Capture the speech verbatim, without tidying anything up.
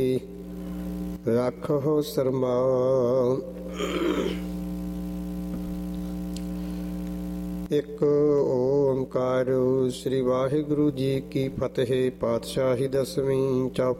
ਰੱਖੋ ਸਰਮਾਨ। ਇੱਕ ਓਂਕਾਰ। ਸ੍ਰੀ ਵਾਹਿਗੁਰੂ ਜੀ ਕੀ ਫਤਿਹ। ਪਾਤਸ਼ਾਹੀ ਦਸਵੀਂ। ਚੌਪ